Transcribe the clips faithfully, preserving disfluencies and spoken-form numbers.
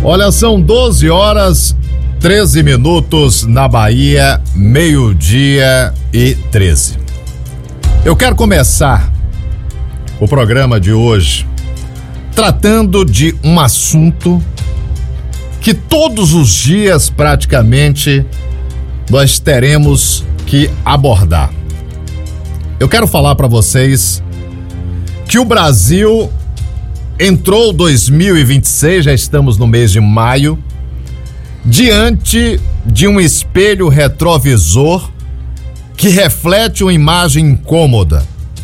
Olha, são doze horas, treze minutos na Bahia, meio-dia e treze. Eu quero começar o programa de hoje tratando de um assunto que todos os dias praticamente nós teremos que abordar. Eu quero falar para vocês que o Brasil entrou dois mil e vinte e seis, já estamos no mês de maio, diante de um espelho retrovisor que reflete uma imagem incômoda.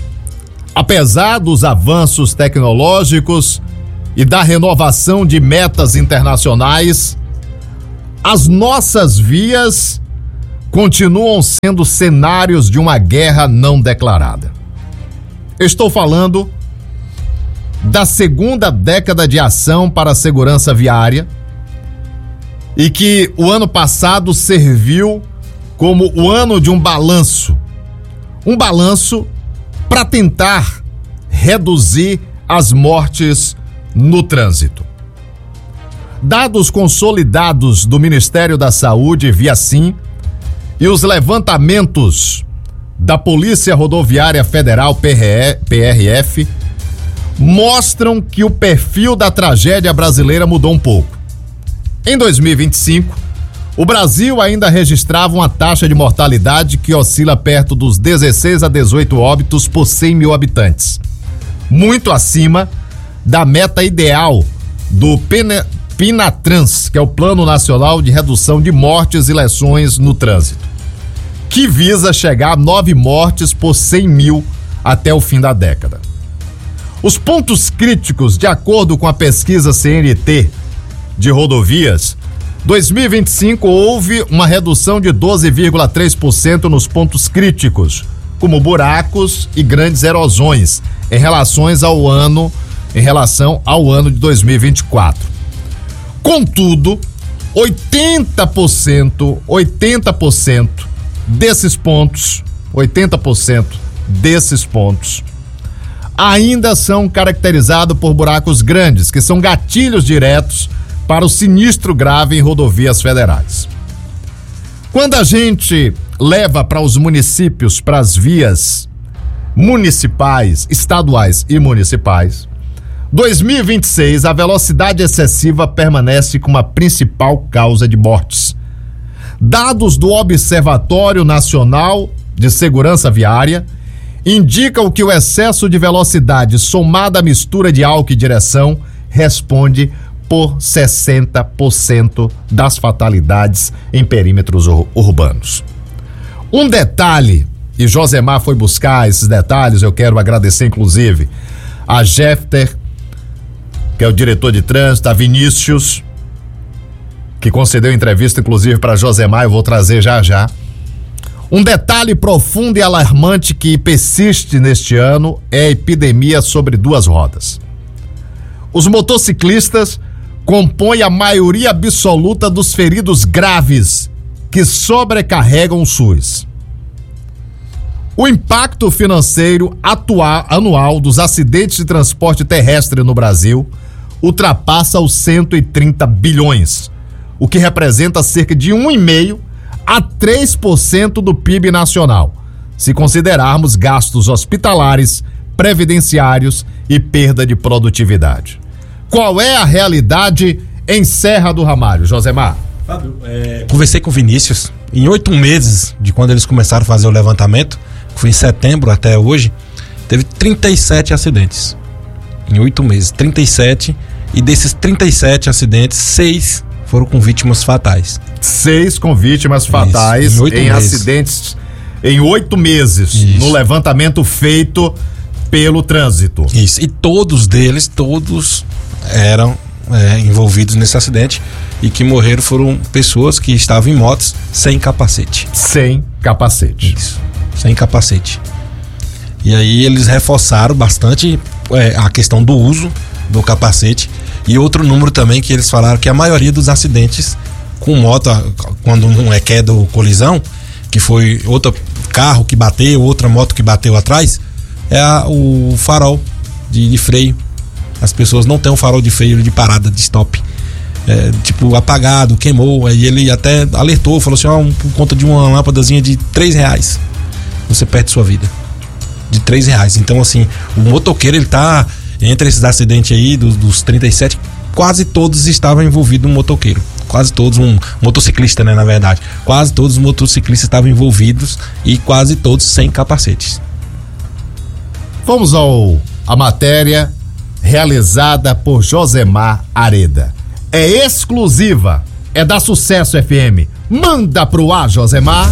Apesar dos avanços tecnológicos e da renovação de metas internacionais, as nossas vias continuam sendo cenários de uma guerra não declarada. Eu estou falando da segunda década de ação para a segurança viária e que o ano passado serviu como o ano de um balanço, um balanço para tentar reduzir as mortes no trânsito. Dados consolidados do Ministério da Saúde via SIM e os levantamentos da Polícia Rodoviária Federal, P R F, mostram que o perfil da tragédia brasileira mudou um pouco. Em dois mil e vinte e cinco, o Brasil ainda registrava uma taxa de mortalidade que oscila perto dos dezesseis a dezoito óbitos por cem mil habitantes, muito acima da meta ideal do PINATRANS, que é o Plano Nacional de Redução de Mortes e Lesões no Trânsito, que visa chegar a nove mortes por cem mil até o fim da década. Os pontos críticos, de acordo com a pesquisa C N T de rodovias, dois mil e vinte e cinco houve uma redução de doze vírgula três por cento nos pontos críticos, como buracos e grandes erosões, em relação ao ano, em relação ao ano de dois mil e vinte e quatro. Contudo, oitenta por cento, oitenta por cento desses pontos, oitenta por cento desses pontos ainda são caracterizados por buracos grandes, que são gatilhos diretos para o sinistro grave em rodovias federais. Quando a gente leva para os municípios, para as vias municipais, estaduais e municipais, dois mil e vinte e seis, a velocidade excessiva permanece como a principal causa de mortes. Dados do Observatório Nacional de Segurança Viária indicam que o excesso de velocidade somado à mistura de álcool e direção responde por sessenta por cento das fatalidades em perímetros ur- urbanos. Um detalhe, e Josemar foi buscar esses detalhes, eu quero agradecer inclusive a Jefter, que é o diretor de trânsito, a Vinícius, que concedeu entrevista inclusive para Josemar, eu vou trazer já já. Um detalhe profundo e alarmante que persiste neste ano é a epidemia sobre duas rodas. Os motociclistas compõem a maioria absoluta dos feridos graves que sobrecarregam o SUS. O impacto financeiro atual, anual dos acidentes de transporte terrestre no Brasil ultrapassa os cento e trinta bilhões, o que representa cerca de um vírgula cinco por cento a três por cento do P I B nacional, se considerarmos gastos hospitalares, previdenciários e perda de produtividade. Qual é a realidade em Serra do Ramalho, Josemar? Fábio, é, conversei com o Vinícius, em oito meses de quando eles começaram a fazer o levantamento, que foi em setembro até hoje, teve trinta e sete acidentes. Em oito meses, trinta e sete, e desses trinta e sete acidentes, seis foram com vítimas fatais. Seis com vítimas fatais. Isso, em, em acidentes em oito meses, Isso. no levantamento feito pelo trânsito. Isso, e todos deles, todos eram é, envolvidos nesse acidente, e que morreram foram pessoas que estavam em motos sem capacete. Sem capacete. Isso, sem capacete. E aí eles reforçaram bastante é, a questão do uso do capacete. E outro número também que eles falaram que a maioria dos acidentes com moto, quando não é queda ou colisão, que foi outro carro que bateu, outra moto que bateu atrás, é a, o farol de, de freio. As pessoas não têm um farol de freio de parada, de stop. é, tipo, apagado, queimou, aí ele até alertou, falou assim, ó, oh, por conta de uma lâmpadazinha de três reais, você perde sua vida. De três reais. Então, assim, o motoqueiro, ele tá entre esses acidentes aí, dos, dos trinta e sete, quase todos estavam envolvidos no motoqueiro. Quase todos, um motociclista, né, na verdade. Quase todos os motociclistas estavam envolvidos e quase todos sem capacetes. Vamos ao a matéria realizada por Josemar Areda. É exclusiva, é da Sucesso F M. Manda pro ar, Josemar.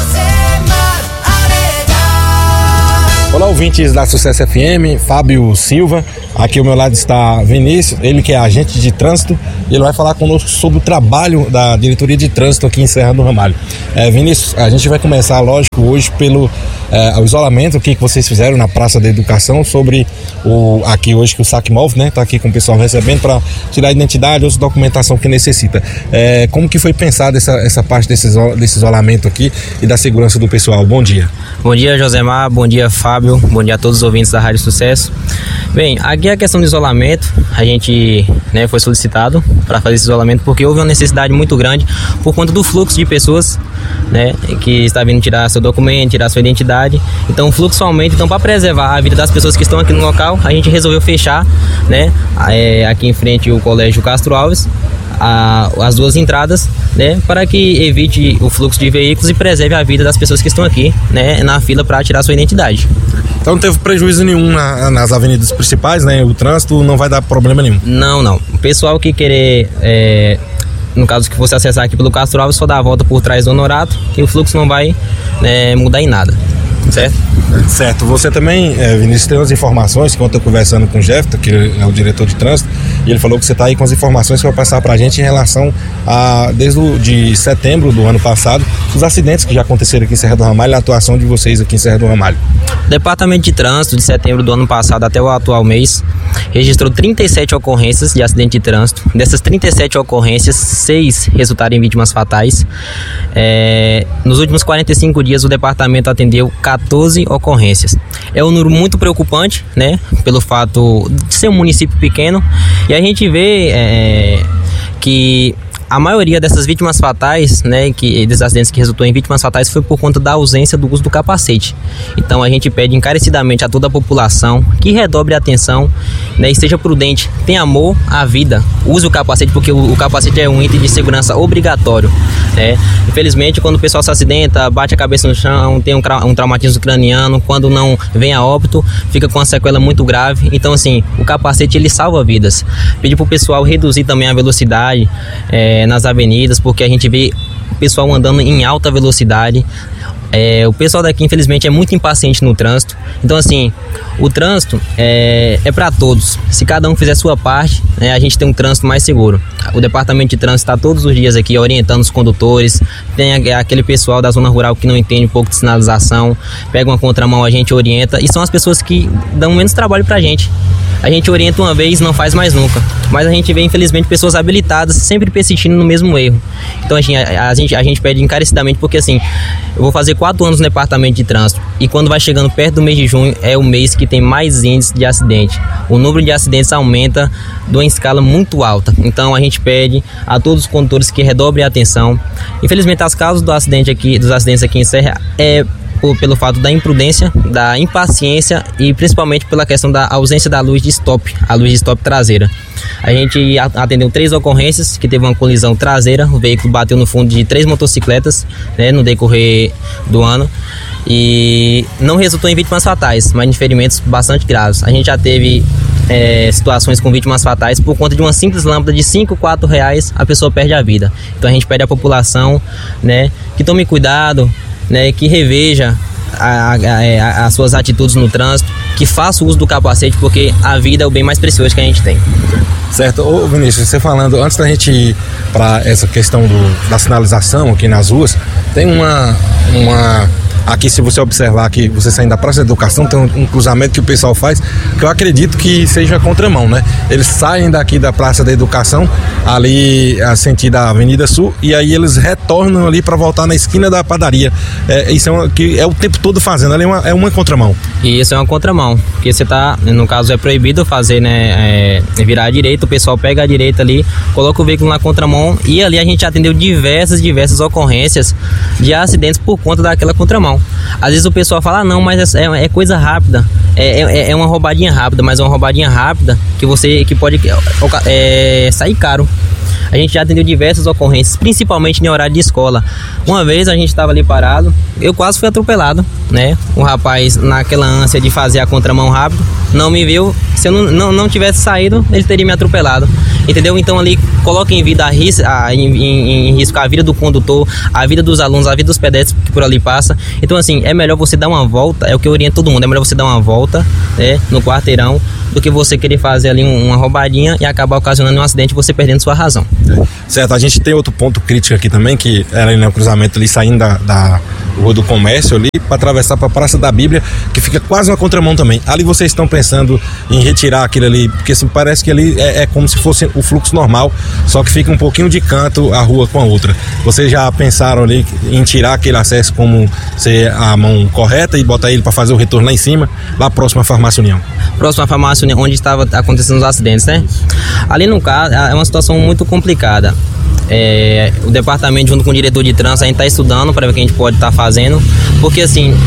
Olá, ouvintes da Sucesso F M, Fábio Silva. Aqui ao meu lado está Vinícius, ele que é agente de trânsito, e ele vai falar conosco sobre o trabalho da diretoria de trânsito aqui em Serra do Ramalho. É, Vinícius, a gente vai começar, lógico, hoje pelo é, o isolamento, o que, que vocês fizeram na Praça da Educação, sobre o aqui hoje que o SACMOV, né, tá aqui com o pessoal recebendo para tirar a identidade, outra documentação que necessita. É, como que foi pensada essa, essa parte desse, desse isolamento aqui e da segurança do pessoal? Bom dia. Bom dia, Josemar, bom dia, Fábio, bom dia a todos os ouvintes da Rádio Sucesso. Bem, aqui a questão do isolamento, a gente, né, foi solicitado para fazer esse isolamento porque houve uma necessidade muito grande por conta do fluxo de pessoas, né, que está vindo tirar seu documento, tirar sua identidade. Então o fluxo aumenta. Então, para preservar a vida das pessoas que estão aqui no local, a gente resolveu fechar, né, é, aqui em frente o Colégio Castro Alves, A, as duas entradas, né, para que evite o fluxo de veículos e preserve a vida das pessoas que estão aqui, né, na fila para tirar sua identidade. Então não teve prejuízo nenhum na, nas avenidas principais, né? O trânsito não vai dar problema nenhum. Não, não. O pessoal que querer, é, no caso que você acessar aqui pelo Castro Alves, só dá a volta por trás do Honorato, que o fluxo não vai, né, mudar em nada. Certo? Certo. Você também, é, Vinícius, tem umas informações que eu estou conversando com o Jefferson, que é o diretor de trânsito, e ele falou que você está aí com as informações que vai passar para a gente em relação a, desde o, de setembro do ano passado, os acidentes que já aconteceram aqui em Serra do Ramalho e a atuação de vocês aqui em Serra do Ramalho. O Departamento de Trânsito, de setembro do ano passado até o atual mês, registrou trinta e sete ocorrências de acidente de trânsito. Dessas trinta e sete ocorrências, seis resultaram em vítimas fatais. É, nos últimos quarenta e cinco dias, o departamento atendeu quatorze ocorrências. É um número muito preocupante, né, pelo fato de ser um município pequeno, e a gente vê é, que a maioria dessas vítimas fatais, né, que, desses acidentes que resultou em vítimas fatais, foi por conta da ausência do uso do capacete. Então a gente pede encarecidamente a toda a população que redobre a atenção, né, e seja prudente, tenha amor à vida, use o capacete, porque o, o capacete é um item de segurança obrigatório, né? Infelizmente, quando o pessoal se acidenta, bate a cabeça no chão, tem um, um traumatismo craniano, quando não vem a óbito, fica com uma sequela muito grave. Então, assim, o capacete, ele salva vidas. Pedir pro pessoal reduzir também a velocidade, é, nas avenidas, porque a gente vê o pessoal andando em alta velocidade. É, o pessoal daqui, infelizmente, é muito impaciente no trânsito. Então, assim, o trânsito é, é para todos. Se cada um fizer sua parte, né, a gente tem um trânsito mais seguro. O departamento de trânsito está todos os dias aqui orientando os condutores. Tem aquele pessoal da zona rural que não entende um pouco de sinalização, pega uma contramão, a gente orienta, e são as pessoas que dão menos trabalho pra gente. A gente orienta uma vez, não faz mais nunca. Mas a gente vê, infelizmente, pessoas habilitadas sempre persistindo no mesmo erro. Então, a gente, a, a, gente, a gente pede encarecidamente, porque assim, eu vou fazer quatro anos no departamento de trânsito, e quando vai chegando perto do mês de junho, é o mês que tem mais índice de acidente. O número de acidentes aumenta de uma escala muito alta. Então, a gente pede a todos os condutores que redobrem a atenção. Infelizmente, as causas do acidente aqui, dos acidentes aqui em Serra é pelo fato da imprudência, da impaciência e principalmente pela questão da ausência da luz de stop, a luz de stop traseira. A gente atendeu três ocorrências que teve uma colisão traseira, o veículo bateu no fundo de três motocicletas, né, no decorrer do ano, e não resultou em vítimas fatais, mas em ferimentos bastante graves. A gente já teve é, situações com vítimas fatais por conta de uma simples lâmpada de cinco, quatro reais, a pessoa perde a vida. Então a gente pede à população, né, que tome cuidado, né, que reveja a, a, a, as suas atitudes no trânsito, que faça o uso do capacete, porque a vida é o bem mais precioso que a gente tem. Certo. Ô Vinícius, você falando, antes da gente ir para essa questão do, da sinalização aqui nas ruas, tem uma, uma Aqui, se você observar aqui, você saindo da Praça da Educação, tem um, um cruzamento que o pessoal faz, que eu acredito que seja contramão, né? Eles saem daqui da Praça da Educação, ali a sentido da Avenida Sul, e aí eles retornam ali para voltar na esquina da padaria. É, isso é, uma, que é o tempo todo fazendo, ali é uma, é uma contramão. E isso é uma contramão, porque você tá, no caso é proibido fazer, né, é, virar à direita, o pessoal pega a direita ali, coloca o veículo na contramão, e ali a gente atendeu diversas, diversas ocorrências de acidentes por conta daquela contramão. Às vezes o pessoal fala, ah, não, mas é, é coisa rápida, é, é, é uma roubadinha rápida, mas é uma roubadinha rápida que você, que pode é, sair caro. A gente já atendeu diversas ocorrências, principalmente em horário de escola. Uma vez a gente estava ali parado, eu quase fui atropelado, né? Um rapaz, naquela ânsia de fazer a contramão rápido, não me viu. Se eu não, não, não tivesse saído, ele teria me atropelado. Entendeu? Então ali coloca em, vida a ris- a, em, em, em risco a vida do condutor, a vida dos alunos, a vida dos pedestres que por ali passa. Então assim, é melhor você dar uma volta, é o que eu oriento todo mundo, é melhor você dar uma volta, né, no quarteirão, do que você querer fazer ali um, uma roubadinha e acabar ocasionando um acidente e você perdendo sua razão. Certo, a gente tem outro ponto crítico aqui também, que era ali no cruzamento ali, saindo da, da Rua do Comércio ali, para atravessar para a Praça da Bíblia, que fica quase uma contramão também. Ali vocês estão pensando em retirar aquilo ali, porque assim, parece que ali é, é como se fosse o fluxo normal, só que fica um pouquinho de canto a rua com a outra. Vocês já pensaram ali em tirar aquele acesso como ser a mão correta e botar ele para fazer o retorno lá em cima, lá próximo à Farmácia União? Próximo à Farmácia União, onde estava acontecendo os acidentes, né? Ali no caso, é uma situação muito complicada. É, o departamento junto com o diretor de trânsito, a gente está estudando para ver o que a gente pode estar tá fazendo, porque assim,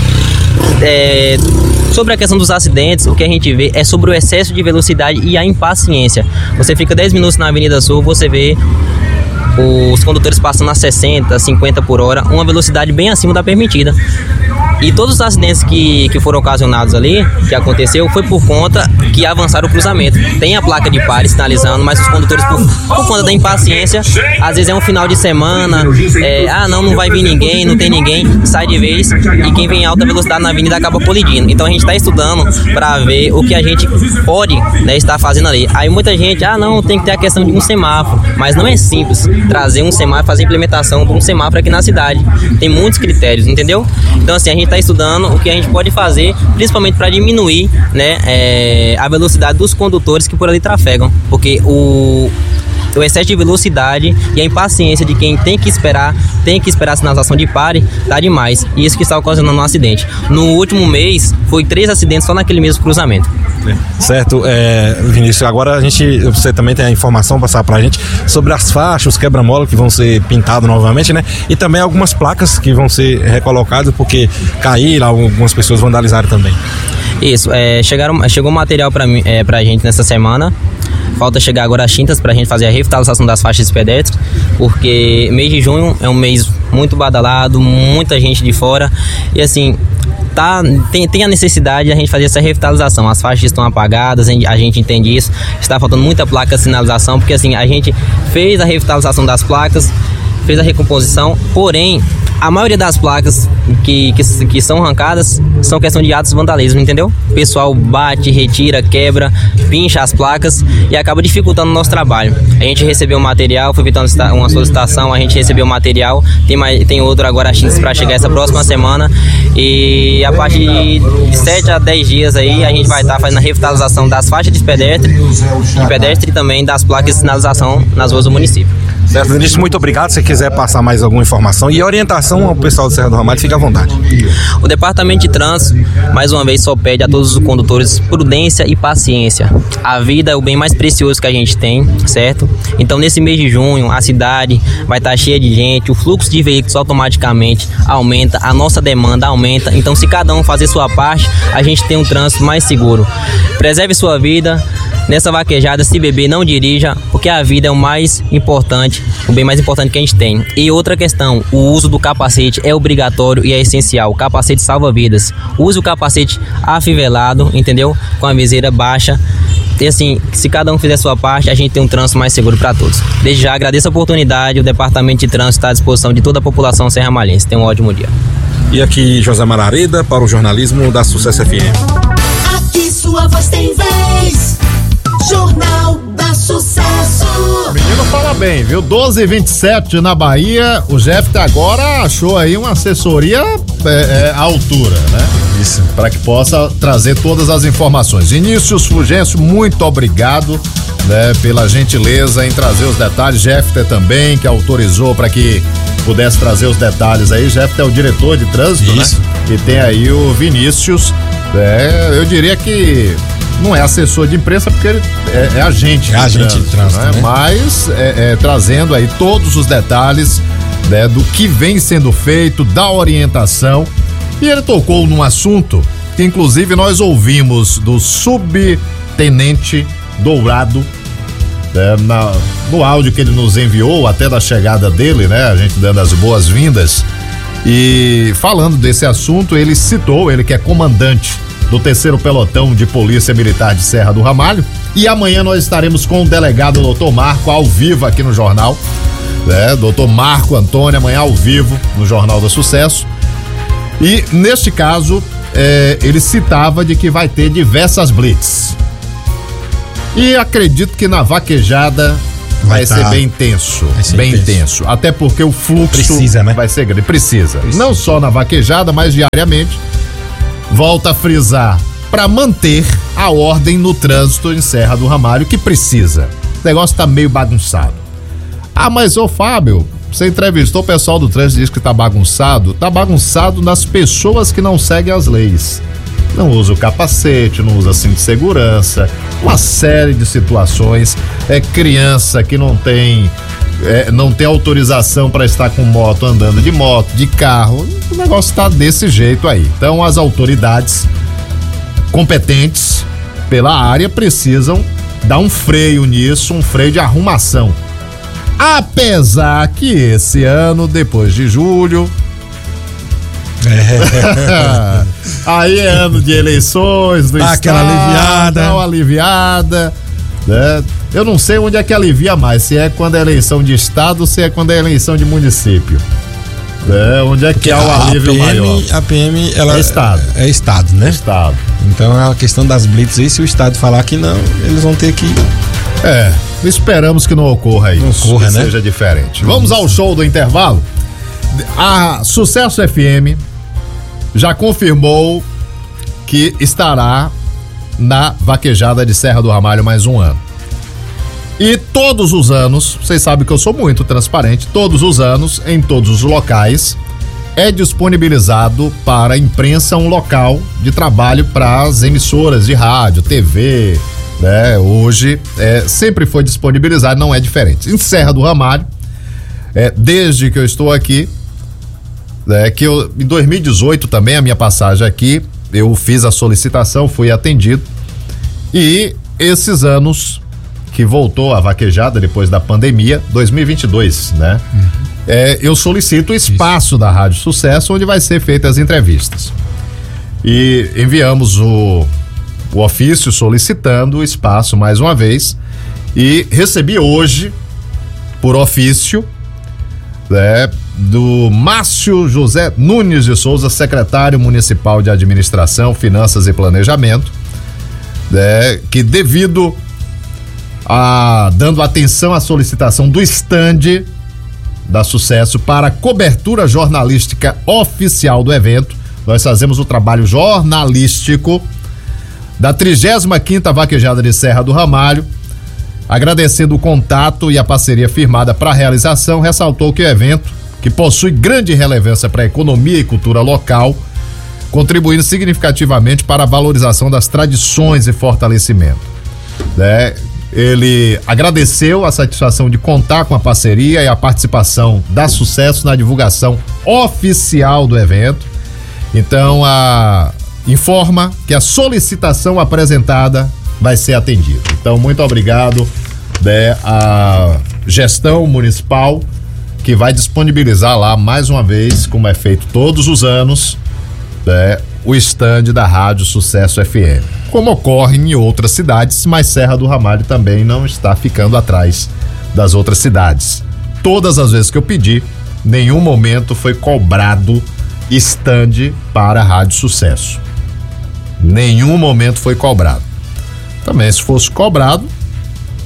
é, sobre a questão dos acidentes, o que a gente vê é sobre o excesso de velocidade e a impaciência. Você fica dez minutos na Avenida Sul, você vê os condutores passando a sessenta, cinquenta por hora, uma velocidade bem acima da permitida. E todos os acidentes que, que foram ocasionados ali, que aconteceu, foi por conta que avançaram o cruzamento. Tem a placa de pare sinalizando, mas os condutores, por, por conta da impaciência, às vezes é um final de semana, é, ah não, não vai vir ninguém, não tem ninguém, sai de vez, e quem vem em alta velocidade na avenida acaba colidindo. Então a gente está estudando para ver o que a gente pode, né, estar fazendo ali. Aí muita gente, ah não, tem que ter a questão de um semáforo, mas não é simples trazer um semáforo, fazer a implementação de um semáforo aqui na cidade. Tem muitos critérios, entendeu? Então assim, a gente está estudando o que a gente pode fazer, principalmente para diminuir, né, é, a velocidade dos condutores que por ali trafegam, porque o o excesso de velocidade e a impaciência de quem tem que esperar, tem que esperar a sinalização de pare, tá demais. E isso que está ocasionando um acidente. No último mês, foi três acidentes só naquele mesmo cruzamento. Certo, é, Vinícius, agora a gente, você também tem a informação passar pra gente sobre as faixas, os quebra-mola que vão ser pintados novamente, né? E também algumas placas que vão ser recolocadas porque caíram, algumas pessoas vandalizaram também. Isso, é, chegaram, chegou material pra, é, pra gente nessa semana. Falta chegar agora as tintas pra gente fazer a revitalização das faixas de pedestres, porque mês de junho é um mês muito badalado, muita gente de fora, e assim, tá, tem, tem a necessidade de a gente fazer essa revitalização. As faixas estão apagadas, a gente entende isso, está faltando muita placa de sinalização, porque assim, a gente fez a revitalização das placas, fez a recomposição, porém a maioria das placas que, que, que são arrancadas são questão de atos de vandalismo, entendeu? O pessoal bate, retira, quebra, pincha as placas e acaba dificultando o nosso trabalho. A gente recebeu o material, foi feita uma solicitação, a gente recebeu o material, tem, mais, tem outro agora para chegar essa próxima semana, e a partir de sete a dez dias aí a gente vai estar tá fazendo a revitalização das faixas de pedestre, de pedestre e também das placas de sinalização nas ruas do município. Certo, Vinícius, muito obrigado. Se quiser passar mais alguma informação e orientação ao pessoal do Serra do Ramalho, fique à vontade. O Departamento de Trânsito, mais uma vez, só pede a todos os condutores prudência e paciência. A vida é o bem mais precioso que a gente tem, certo? Então, nesse mês de junho, a cidade vai estar cheia de gente, o fluxo de veículos automaticamente aumenta, a nossa demanda aumenta. Então, se cada um fazer sua parte, a gente tem um trânsito mais seguro. Preserve sua vida. Nessa vaquejada, se beber, não dirija, porque a vida é o mais importante, o bem mais importante que a gente tem. E outra questão, o uso do capacete é obrigatório e é essencial. O capacete salva vidas. Use o capacete afivelado, entendeu? Com a viseira baixa. E assim, se cada um fizer a sua parte, a gente tem um trânsito mais seguro para todos. Desde já, agradeço a oportunidade. O Departamento de Trânsito está à disposição de toda a população serramalhense. Tenha um ótimo dia. E aqui, José Mararida, para o jornalismo da Sucesso F M. Aqui sua voz tem vez. Jornal da Sucesso! O menino fala bem, viu? doze e vinte e sete na Bahia. O Jeff agora achou aí uma assessoria é, é, à altura, né? Isso. Para que possa trazer todas as informações. Vinícius Fulgêncio, muito obrigado, né, pela gentileza em trazer os detalhes. Jeff também, que autorizou para que pudesse trazer os detalhes aí. Jeff é o diretor de trânsito, Isso. né? E tem aí o Vinícius. É, eu diria que não é assessor de imprensa porque ele é, é agente é de agente trânsito, de trânsito, né? né? Mas é, é, trazendo aí todos os detalhes, né, do que vem sendo feito, da orientação. E ele tocou num assunto que inclusive nós ouvimos do subtenente Dourado, né, na, no áudio que ele nos enviou até da chegada dele, né? A gente dando as boas-vindas. E falando desse assunto, ele citou, ele que é comandante do terceiro pelotão de Polícia Militar de Serra do Ramalho. E amanhã nós estaremos com o delegado doutor Marco ao vivo aqui no jornal, né? doutor Marco Antônio, amanhã ao vivo no Jornal do Sucesso. E neste caso, é, ele citava de que vai ter diversas blitz. E acredito que na vaquejada vai, vai ser tá, bem intenso, ser bem intenso. intenso. Até porque o fluxo Precisa, né? vai ser grande. Precisa. Precisa. Não só na vaquejada, mas diariamente. Volta a frisar, para manter a ordem no trânsito em Serra do Ramalho, que precisa. O negócio tá meio bagunçado. Ah, mas ô Fábio, você entrevistou o pessoal do trânsito e disse que tá bagunçado. Tá bagunçado nas pessoas que não seguem as leis. Não usa o capacete, não usa cinto de segurança, uma série de situações. É criança que não tem é, não tem autorização para estar com moto, andando de moto, de carro. O negócio tá desse jeito aí. Então as autoridades competentes pela área precisam dar um freio nisso, um freio de arrumação. Apesar que esse ano, depois de julho, é. aí é ano de eleições do dá estado, aquela aliviada, dá uma aliviada, né? Eu não sei onde é que alivia mais, se é quando é eleição de estado ou se é quando é eleição de município. É, onde é que há o alívio a P M, maior? A P M, ela é estado. É, é estado, né? Estado. Então é a questão das blitz aí, se o estado falar que não, eles vão ter que... É, esperamos que não ocorra isso, não ocorra, que né? seja diferente. Vamos ao show do intervalo. A Sucesso F M já confirmou que estará na vaquejada de Serra do Ramalho mais um ano. E todos os anos, vocês sabem que eu sou muito transparente, todos os anos, em todos os locais, é disponibilizado para a imprensa um local de trabalho para as emissoras de rádio, T V, né? Hoje é, sempre foi disponibilizado, não é diferente. Em Serra do Ramalho, é, desde que eu estou aqui, é, que eu, em dois mil e dezoito também, a minha passagem aqui, eu fiz a solicitação, fui atendido, e esses anos que voltou a vaquejada depois da pandemia, dois mil e vinte e dois, né? Uhum. É, eu solicito o espaço Isso. da Rádio Sucesso, onde vai ser feitas as entrevistas. E enviamos o, o ofício solicitando o espaço mais uma vez, e recebi hoje, por ofício, né, do Márcio José Nunes de Souza, secretário municipal de Administração, Finanças e Planejamento, né, que devido a dando atenção à solicitação do stand da Sucesso para a cobertura jornalística oficial do evento, nós fazemos o trabalho jornalístico da trigésima quinta Vaquejada de Serra do Ramalho. Agradecendo o contato e a parceria firmada para a realização, ressaltou que o evento, que possui grande relevância para a economia e cultura local, contribuindo significativamente para a valorização das tradições e fortalecimento, né? Ele agradeceu a satisfação de contar com a parceria e a participação da Sucesso na divulgação oficial do evento. Então, a, informa que a solicitação apresentada vai ser atendida. Então, muito obrigado, né, à gestão municipal, que vai disponibilizar lá mais uma vez, como é feito todos os anos, né, o estande da Rádio Sucesso F M. Como ocorre em outras cidades, mas Serra do Ramalho também não está ficando atrás das outras cidades. Todas as vezes que eu pedi, nenhum momento foi cobrado estande para a Rádio Sucesso. Nenhum momento foi cobrado. Também, se fosse cobrado,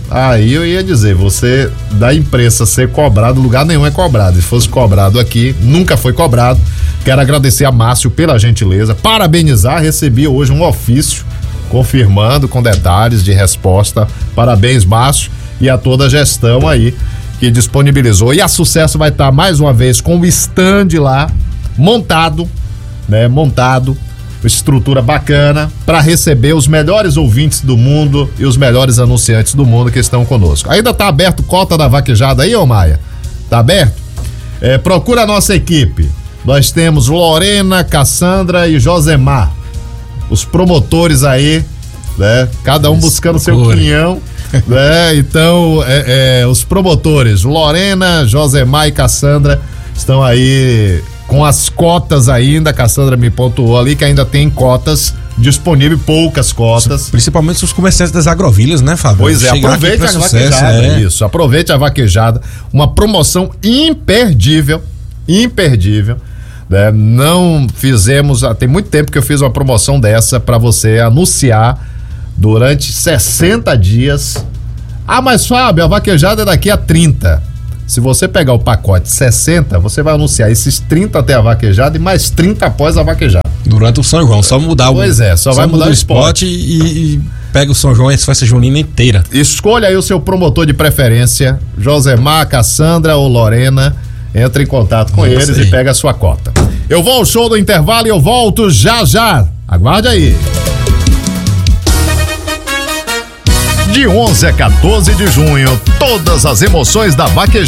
aí eu ia dizer, você da imprensa ser cobrado, lugar nenhum é cobrado. Se fosse cobrado aqui, nunca foi cobrado. Quero agradecer a Márcio pela gentileza, parabenizar, recebi hoje um ofício confirmando com detalhes de resposta. Parabéns, Márcio, e a toda a gestão aí que disponibilizou. E a Sucesso vai estar mais uma vez com o stand lá montado, né? Montado, estrutura bacana para receber os melhores ouvintes do mundo e os melhores anunciantes do mundo que estão conosco. Ainda tá aberto cota da vaquejada aí, ô Maia? Tá aberto? É, procura a nossa equipe. Nós temos Lorena, Cassandra e Josemar, os promotores aí, né? Cada um buscando seu quinhão, né? Então, é, é, os promotores, Lorena, Josemar e Cassandra, estão aí com as cotas ainda. A Cassandra me pontuou ali que ainda tem cotas disponíveis, poucas cotas. Principalmente os comerciantes das agrovilhas, né, Fábio? Pois é, Chegar aproveite a sucesso, vaquejada, é. isso, aproveite a vaquejada, uma promoção imperdível, imperdível, né? Não fizemos, tem muito tempo que eu fiz uma promoção dessa para você anunciar durante sessenta dias. Ah, mas Fábio, a vaquejada é daqui a trinta. Se você pegar o pacote sessenta, você vai anunciar esses trinta até a vaquejada e mais trinta após a vaquejada. Durante o São João, só mudar o Pois é, só, só vai mudar o spot e, e pega o São João e essa festa junina inteira. Escolha aí o seu promotor de preferência, Josemar, Cassandra ou Lorena. Entre em contato com eles e pega a sua cota. Eu vou ao show do intervalo e eu volto já já. Aguarde aí. De onze a quatorze de junho, todas as emoções da vaquejada